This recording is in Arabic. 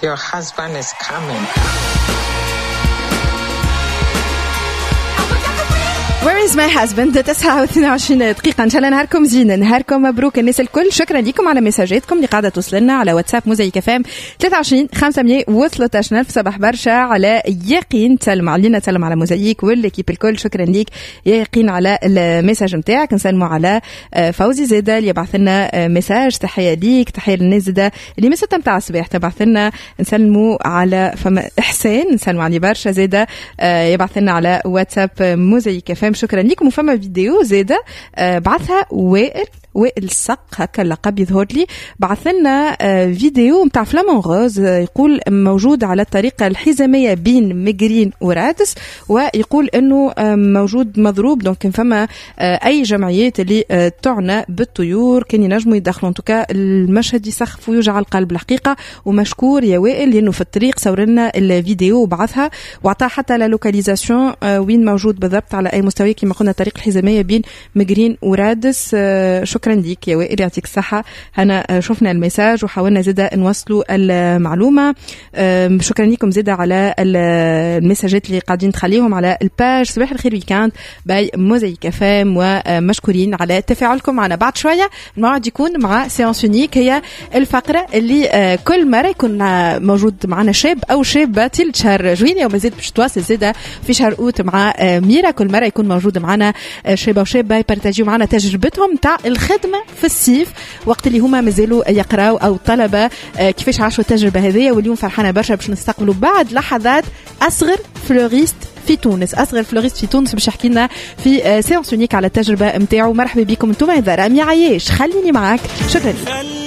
your husband is coming. Where is my husband؟ 9:22 دقيقة. إن شاء الله نهاركم زين، نهاركم مبروك الناس الكل. شكرا لكم على مساجاتكم اللي قاعدة توصلنا على واتساب موزايك FM 23 513 صباح برشا. على يقين تسلم علينا، تسلم على موزايك والكيب الكل. شكرا ليك يا يقين على المساج نتاعك. نسلموا على فوزي زيدة اللي يبعث لنا مساج، تحية ليك، تحية للناس زيدة اللي من 6 متاع الصباح تبعث لنا. نسلموا على فما إحسان، نسلموا على برشا زيدة يبعث لنا على واتساب موزايك FM. شكرا لكم. وفما فيديو زيدة بعثها وائل السق، هكا اللقب يظهر لي، بعث لنا فيديو متاع فلامون غوز، يقول موجود على الطريقة الحزامية بين مجرين ورادس، ويقول انه موجود مضروب. دونك فما اي جمعيات اللي تعنى بالطيور كان ينجموا يدخلوا. انتوكا المشهد يسخف ويوجع القلب الحقيقة. ومشكور يا وائل لانه في الطريق صور لنا الفيديو وبعثها وعطاه حتى لا لوكاليزاسيون وين موجود بالضبط على اي مستوى كما قلنا الطريق الحزامية بين مجرين ورادس. شكرا ليك يا وائل، يعطيك الصحة. هنا شفنا المساج وحاولنا زيادة نوصلوا المعلومة. شكرا لكم زيادة على المساجات اللي قاعدين تخليهم على الباج صباح الخير ويكاند باي موزايك FM، ومشكورين على تفاعلكم معنا. بعد شوية الموعد يكون مع سيانس يونيك، هي الفقرة اللي كل مرة يكون موجود معنا شاب أو شابة تلت شهر جوينية، وما زيد باش تواصل زيادة في شهر أوت مع ميرا. كل مرة يكون موجود معنا شابة وشابة يبارتاجيو معنا تجربتهم تاع الخدمة في الصيف وقت اللي هما مازالوا يقراوا أو طلبة، كيفاش عاشوا التجربة هذه. واليوم فرحانة برشا باش نستقبلوا بعد لحظات أصغر فلوريست في تونس، أصغر فلوريست في تونس باش يحكي لنا في سيانس يونيك على التجربة متاعو. مرحبا بكم انتم. هذا رامي عياش، خليني معاك. شكرا.